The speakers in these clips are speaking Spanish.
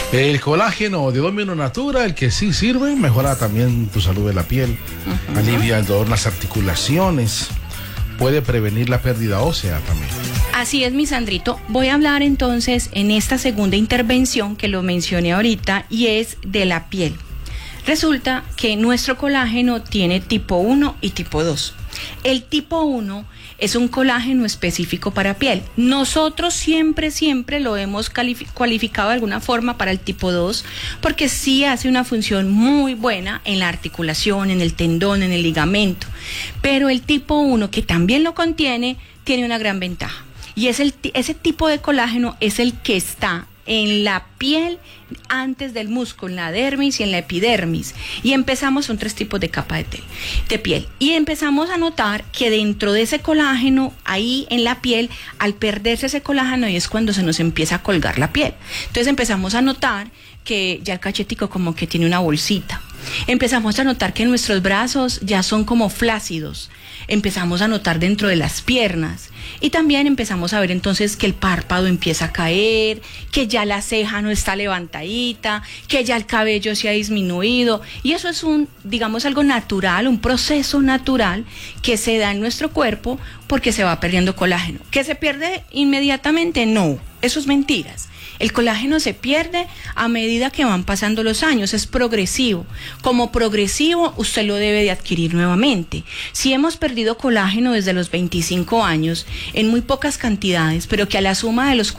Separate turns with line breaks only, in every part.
El colágeno de Domino Natura, el que sí sirve, mejora también tu salud de la piel, alivia el dolor en las articulaciones, puede prevenir la pérdida ósea también.
Así es, mi Sandrito. Voy a hablar entonces en esta segunda intervención que lo mencioné ahorita y es de la piel. Resulta que nuestro colágeno tiene tipo 1 y tipo 2. El tipo 1 es un colágeno específico para piel. Nosotros siempre lo hemos cualificado de alguna forma para el tipo 2 porque sí hace una función muy buena en la articulación, en el tendón, en el ligamento. Pero el tipo 1, que también lo contiene, tiene una gran ventaja. Y es ese tipo de colágeno es el que está en la piel antes del músculo, en la dermis y en la epidermis. Y son 3 tipos de capa de piel. Y empezamos a notar que dentro de ese colágeno, ahí en la piel, al perderse ese colágeno, ahí es cuando se nos empieza a colgar la piel. Entonces empezamos a notar que ya el cachetico como que tiene una bolsita. Empezamos a notar que nuestros brazos ya son como flácidos. Empezamos a notar dentro de las piernas y también empezamos a ver entonces que el párpado empieza a caer, que ya la ceja no está levantadita, que ya el cabello se ha disminuido, y eso es algo natural, un proceso natural que se da en nuestro cuerpo porque se va perdiendo colágeno. ¿Que se pierde inmediatamente? No, eso es mentiras. El colágeno se pierde a medida que van pasando los años, es progresivo. Como progresivo, usted lo debe de adquirir nuevamente. Si hemos perdido colágeno desde los 25 años, en muy pocas cantidades, pero que a la suma de los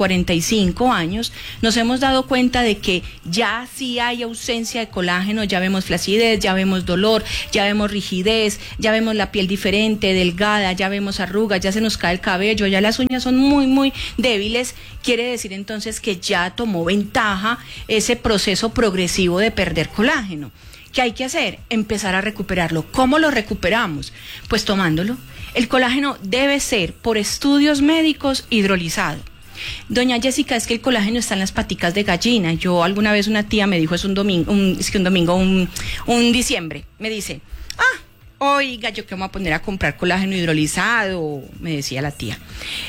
45 años, nos hemos dado cuenta de que ya sí hay ausencia de colágeno, ya vemos flacidez, ya vemos dolor, ya vemos rigidez, ya vemos la piel diferente, delgada, ya vemos arrugas, ya se nos cae el cabello, ya las uñas son muy débiles, quiere decir entonces que ya tomó ventaja ese proceso progresivo de perder colágeno. ¿Qué hay que hacer? Empezar a recuperarlo. ¿Cómo lo recuperamos? Pues tomándolo. El colágeno debe ser, por estudios médicos, hidrolizado. Doña Jessica, es que el colágeno está en las paticas de gallina. Yo alguna vez una tía me dijo, un diciembre, me dice, oiga, yo que me voy a poner a comprar colágeno hidrolizado, me decía la tía.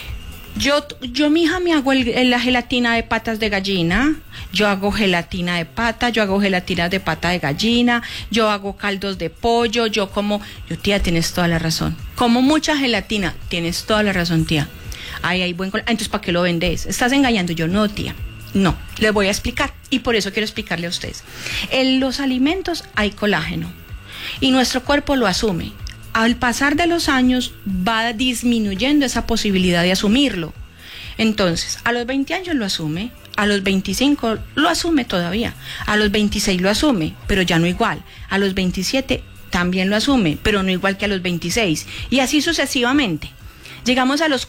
Yo mi hija, me hago la gelatina de patas de gallina, yo hago gelatina de pata, yo hago gelatinas de pata de gallina, yo hago caldos de pollo, tía, tienes toda la razón. Como mucha gelatina, tienes toda la razón, tía. Hay buen colágeno. Entonces, ¿para qué lo vendes? ¿Estás engañando? Yo, no, tía. No, les voy a explicar. Y por eso quiero explicarle a ustedes. En los alimentos hay colágeno y nuestro cuerpo lo asume. Al pasar de los años va disminuyendo esa posibilidad de asumirlo. Entonces, a los 20 años lo asume, a los 25 lo asume todavía, a los 26 lo asume, pero ya no igual, a los 27 también lo asume, pero no igual que a los 26, y así sucesivamente. Llegamos a los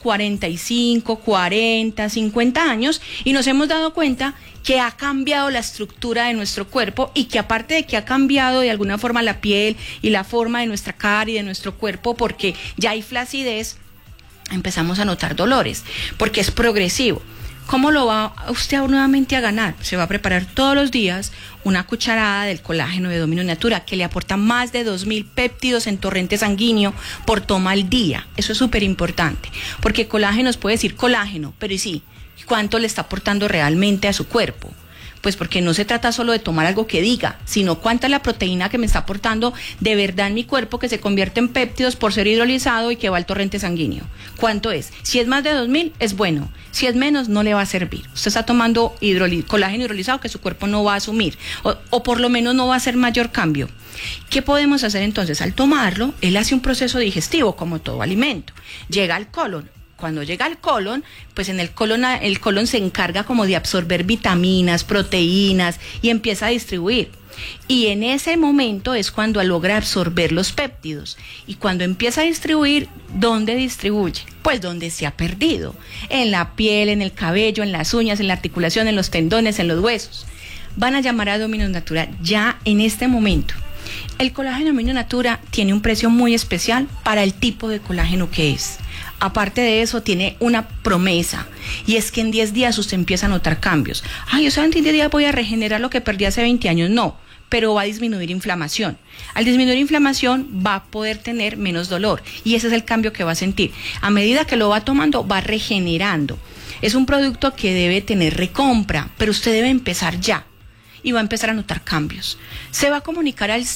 45, 40, 50 años y nos hemos dado cuenta que ha cambiado la estructura de nuestro cuerpo y que aparte de que ha cambiado de alguna forma la piel y la forma de nuestra cara y de nuestro cuerpo porque ya hay flacidez, empezamos a notar dolores porque es progresivo. ¿Cómo lo va usted nuevamente a ganar? Se va a preparar todos los días una cucharada del colágeno de Domino Natura que le aporta más de 2.000 péptidos en torrente sanguíneo por toma al día. Eso es súper importante, porque colágeno nos puede decir colágeno, pero ¿y sí? ¿Cuánto le está aportando realmente a su cuerpo? Pues porque no se trata solo de tomar algo que diga, sino cuánta es la proteína que me está aportando de verdad en mi cuerpo que se convierte en péptidos por ser hidrolizado y que va al torrente sanguíneo. ¿Cuánto es? Si es más de 2.000 es bueno, si es menos no le va a servir. Usted está tomando colágeno hidrolizado que su cuerpo no va a asumir o por lo menos no va a hacer mayor cambio. ¿Qué podemos hacer entonces? Al tomarlo, él hace un proceso digestivo como todo alimento. Llega al colon. Cuando llega al colon, pues en el colon se encarga como de absorber vitaminas, proteínas y empieza a distribuir. Y en ese momento es cuando logra absorber los péptidos. Y cuando empieza a distribuir, ¿dónde distribuye? Pues donde se ha perdido. En la piel, en el cabello, en las uñas, en la articulación, en los tendones, en los huesos. Van a llamar a Domino Natura ya en este momento. El colágeno Domino Natura tiene un precio muy especial para el tipo de colágeno que es. Aparte de eso, tiene una promesa, y es que en 10 días usted empieza a notar cambios. O sea, en 10 días voy a regenerar lo que perdí hace 20 años. No, pero va a disminuir inflamación. Al disminuir inflamación, va a poder tener menos dolor, y ese es el cambio que va a sentir. A medida que lo va tomando, va regenerando. Es un producto que debe tener recompra, pero usted debe empezar ya. y va a empezar a notar cambios. Se va a comunicar al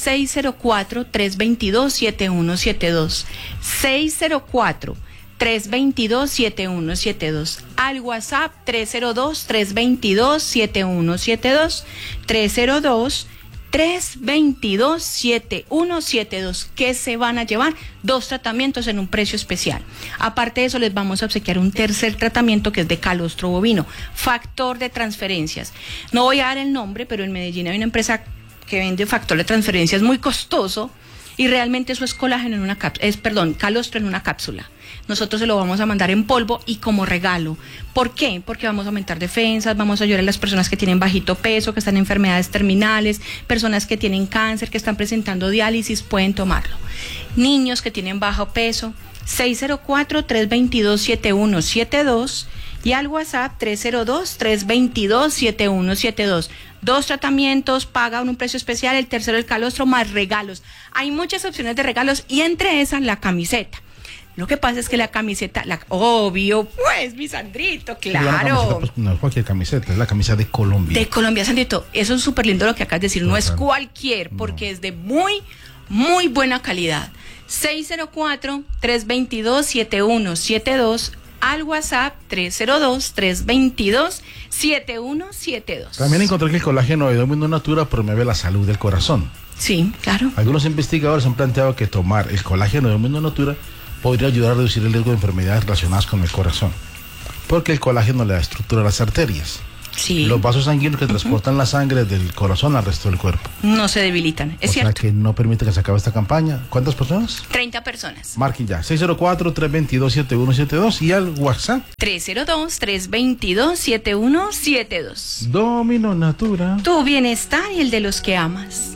604-322-7172. 604-322-7172. Al WhatsApp 302-322-7172. 322-7172, que se van a llevar 2 tratamientos en un precio especial. Aparte de eso, les vamos a obsequiar un tercer tratamiento que es de calostro bovino, factor de transferencias. No voy a dar el nombre, pero en Medellín hay una empresa que vende factor de transferencias muy costoso y realmente eso es colágeno en una cápsula, calostro en una cápsula. Nosotros se lo vamos a mandar en polvo y como regalo. ¿Por qué? Porque vamos a aumentar defensas, vamos a ayudar a las personas que tienen bajito peso, que están en enfermedades terminales, personas que tienen cáncer, que están presentando diálisis, pueden tomarlo. Niños que tienen bajo peso, 604-322-7172 y al WhatsApp 302-322-7172. 2 tratamientos, pagan un precio especial, el tercero el calostro, más regalos. Hay muchas opciones de regalos y entre esas la camiseta. Lo que pasa es que la camiseta, obvio, pues, mi Sandrito, claro.
Pues, no es cualquier camiseta, es la camisa de Colombia.
De Colombia, Sandrito. Eso es súper lindo lo que acabas de decir. No es cualquier, porque es de muy, muy buena calidad. 604-322-7172. Al WhatsApp 302-322-7172.
También encontré que el colágeno de Domino Natura promueve la salud del corazón.
Sí, claro.
Algunos investigadores han planteado que tomar el colágeno de Domino Natura podría ayudar a reducir el riesgo de enfermedades relacionadas con el corazón, porque el colágeno le da estructura a las arterias.
Sí.
Los vasos sanguíneos que transportan la sangre del corazón al resto del cuerpo.
No se debilitan, es cierto.
O sea que no permite que se acabe esta campaña. ¿Cuántas personas?
30 personas.
Marquen ya, 604-322-7172 y al WhatsApp
302-322-7172.
Domino Natura.
Tu bienestar y el de los que amas.